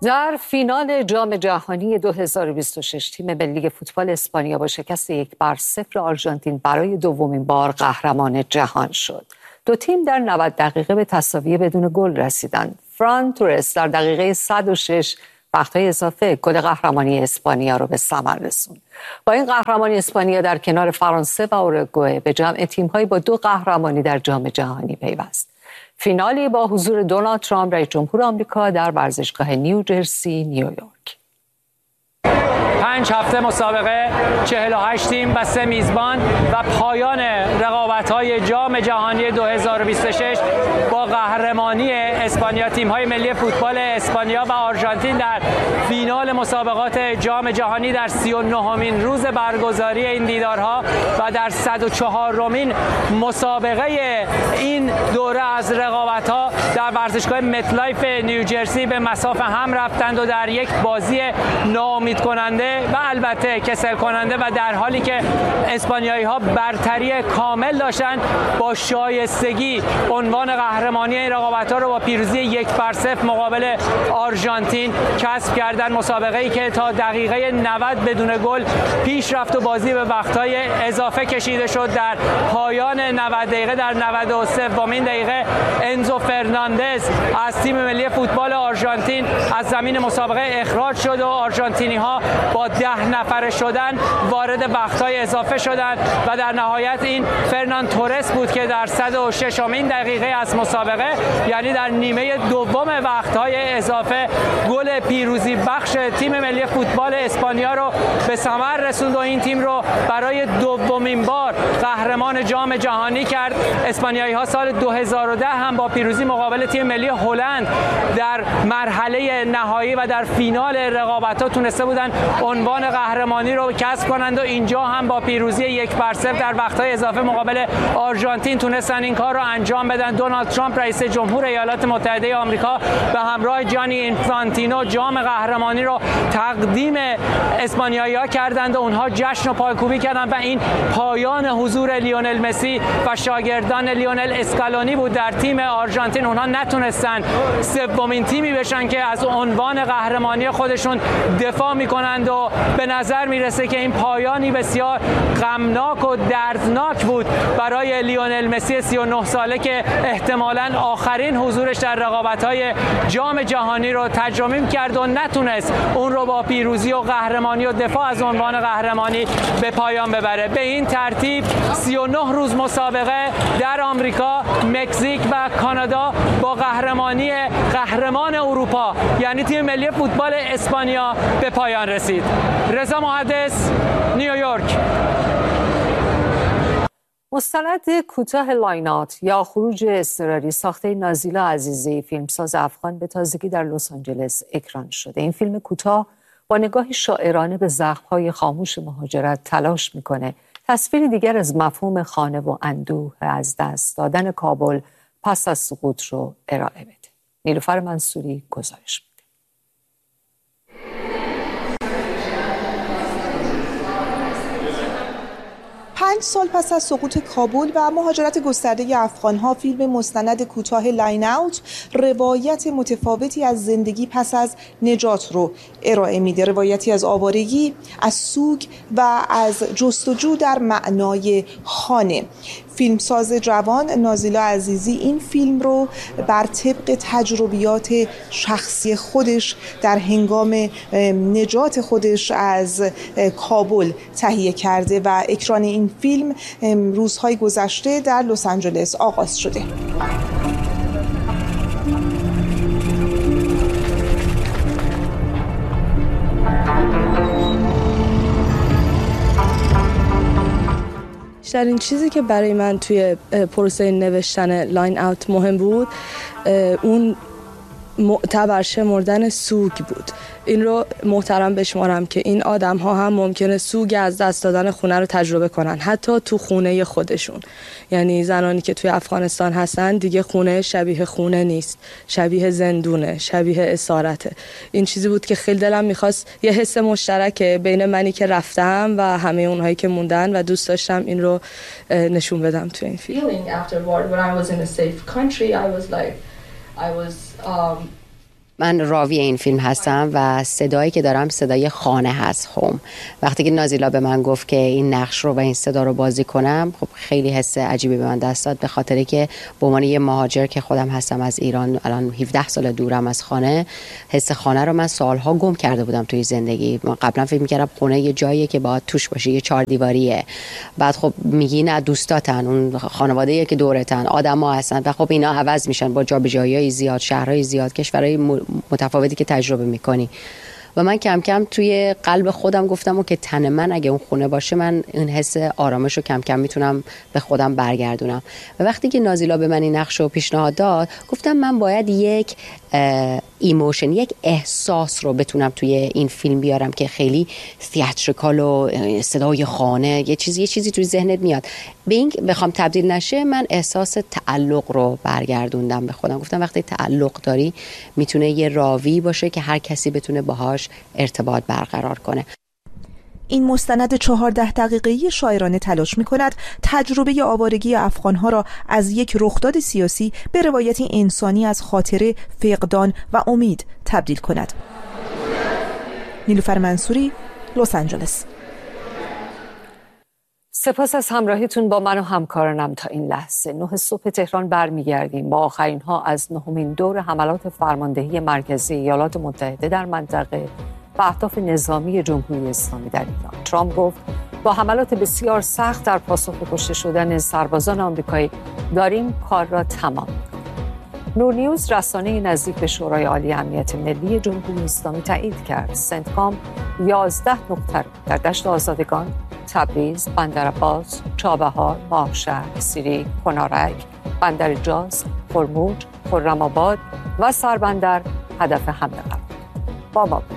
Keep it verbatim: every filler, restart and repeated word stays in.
در فینال جام جهانی دو هزار و بیست و شش تیم ملی فوتبال اسپانیا با شکست یک بر صفر آرژانتین برای دومین بار قهرمان جهان شد. دو تیم در نود دقیقه به تساوی بدون گل رسیدند. فران تورس در دقیقه صد و شش وقت‌های اضافه گل قهرمانی اسپانیا را به ثمر رسوند. با این قهرمانی اسپانیا در کنار فرانسه و اوروگوئه به جمع تیم‌هایی با دو قهرمانی در جام جهانی پیوست. فینالی با حضور دونالد ترامپ رئیس جمهور آمریکا در ورزشگاه نیوجرسی، نیویورک. پنج هفته مسابقه، چهل و هشت تیم و سه میزبان و پایان رقابت‌های جام جهانی دو هزار و بیست و شش با قهرمانی اسپانیا. تیم‌های ملی فوتبال اسپانیا و آرژانتین در فینال مسابقات جام جهانی در سی و نهمین روز برگزاری این دیدارها و در صد و چهارمین مسابقه این دوره از رقابت‌ها در ورزشگاه متلایف نیوجرسی به مساف هم رفتند و در یک بازی ناامید کننده و البته کسل کننده و در حالی که اسپانیایی ها برتری کامل داشتند با شایستگی عنوان قهرمانی این رقابت ها رو با پیروزی یک بر صفر مقابل آرژانتین کسب کردند. مسابقه ای که تا دقیقه نود بدون گل پیش رفت و بازی به وقت‌های اضافه کشیده شد. در پایان نود دقیقه در نود و سومین دقیقه انزو فرناندز از تیم ملی فوتبال آرژانتین از زمین مسابقه اخراج شد و آرژانتینی ها با ده نفره شدن وارد وقت‌های اضافه شدند و در نهایت این فرنان تورس بود که در صد و ششمین دقیقه از مسابقه، یعنی در نیمه دوم وقت‌های اضافه، گل پیروزی بخش تیم ملی فوتبال اسپانیا رو به ثمر رسوند و این تیم رو برای دومین بار قهرمان جام جهانی کرد. اسپانیایی ها سال دو هزار و ده هم با پیروزی مقابل تیم ملی هلند در مرحله نهایی و در فینال رقابت‌ها تونسته بودن عنوان قهرمانی رو کسب کنند و اینجا هم با پیروزی یک بر صفر در وقت‌های اضافه مقابل آرژانتین تونستن این کار رو انجام بدن. دونالد ترامپ رئیس جمهور ایالات متحده آمریکا به همراه جانی اینفانتینو جام قهرمانی رو تقدیم اسپانیایی‌ها کردند و اونها جشن و پایکوبی کردند و این پایان حضور لیونل مسی و شاگردان لیونل اسکالونی بود در تیم آرژانتین. اونها نتونستن سومین تیمی بشن که از عنوان قهرمانی خودشون دفاع میکنند و به نظر میرسه که این پایانی بسیار غمناک و دردناک بود برای لیونل مسی سی و نه ساله که احتمالاً آخرین حضورش در رقابت‌های جام جهانی رو تجربه کرد و نتونست اون رو با پیروزی و قهرمانی و دفاع از عنوان قهرمانی به پایان ببره. به این ترتیب سی و نه روز مسابقه در آمریکا، مکزیک و کانادا با قهرمانی قهرمان اروپا یعنی تیم ملی فوتبال اسپانیا به پایان رسید. رضا محدث، نیویورک. مستند کوتاه لاین اوت یا خروج اضطراری ساخته نازیلا عزیزی، فیلمساز افغان، به تازگی در لس آنجلس اکران شده. این فیلم کوتاه با نگاهی شاعرانه به زخم‌های خاموش مهاجرت تلاش میکنه تصویری دیگر از مفهوم خانه و اندوه از دست دادن کابل پس از سقوط رو ارائه بده. نیلوفر منصوری گزارش میده. پنج سال پس از سقوط کابل و مهاجرت گسترده افغان‌ها، فیلم مستند کوتاه لاین اوت روایت متفاوتی از زندگی پس از نجات رو ارائه میده. روایتی از آوارگی، از سوگ و از جستجو در معنای خانه. فیلمساز جوان نازیلا عزیزی این فیلم رو بر طبق تجربیات شخصی خودش در هنگام نجات خودش از کابل تهیه کرده و اکران این فیلم روزهای گذشته در لس آنجلس آغاز شده. بیشترین چیزی که برای من توی پروسه نوشتن لاین اوت مهم بود اون معتبر شمردن سوگ بود. این رو محترم بشمارم که این آدم ها هم ممکنه سوگ از دست دادن خونه رو تجربه کنن، حتی تو خونه خودشون. یعنی زنانی که توی افغانستان هستن دیگه خونه شبیه خونه نیست، شبیه زندونه، شبیه اسارته. این چیزی بود که خیلی دلم میخواست یه حس مشترک بین منی که رفتم و همه اونهایی که موندن و دوست داشتم این رو نشون بدم توی این فیلم. من راوی این فیلم هستم و صدایی که دارم صدای خانه هست. هوم. وقتی که نازیلا به من گفت که این نقش رو و این صدا رو بازی کنم، خب خیلی حس عجیبی به من دست داد، به خاطری که به عنوان یه مهاجر که خودم هستم از ایران، الان هفده سال دورم از خانه، حس خانه رو من سالها گم کرده بودم توی زندگی. من قبلا فکر می‌کردم خونه یه جاییه که باید توش باشی، یه چهار دیواریه. بعد خب میگی نه، دوستاتن، اون خانواده‌ای که دورتن، آدم‌ها هستن و خب اینا عوض میشن با جابجایی‌های زیاد، شهرهای زیاد، کشورهای متفاوتی که تجربه میکنی. و من کم کم توی قلب خودم گفتم که تن من اگه اون خونه باشه، من این حس آرامش رو کم کم میتونم به خودم برگردونم. و وقتی که نازیلا به من این نقش رو پیشنهاد داد، گفتم من باید یک ایموشن، یک احساس رو بتونم توی این فیلم بیارم که خیلی تئاتریکال و صدای خانه، یه چیزی یه چیزی توی ذهنت میاد. به این بخوام تبدیل نشه، من احساس تعلق رو برگردوندم به خودم. گفتم وقتی تعلق داری، میتونه یه راوی باشه که هر کسی بتونه باهاش ارتباط برقرار کنه. این مستند چهارده دقیقه‌ای شاعرانه تلاش می‌کند تجربه آوارگی افغان‌ها را از یک رخداد سیاسی به روایتی انسانی از خاطره، فقدان و امید تبدیل کند. نیلوفر منصوری، لس آنجلس. سپاس از همراهیتون با من و همکارانم تا این لحظه. نه صبح تهران برمیگردیم با آخرین ها از نهمین دور حملات فرماندهی مرکزی ایالات متحده در منطقه و اهداف نظامی جمهوری اسلامی در ایران. ترامپ گفت با حملات بسیار سخت در پاسخ به کشته شدن سربازان آمریکایی داریم کار را تمام می‌کنیم. نور نیوز، رسانه نزدیک به شورای عالی امنیت ملی جمهوری اسلامی، تایید کرد سنتکام یازده نقطه در دشت آزادگان، تبریز، بندرعباس، چابهار، ماهشهر، سیری، کنارک، بندر جاز، خرموج، خرم‌آباد و سربندر هدف حمله قرار داد. با ما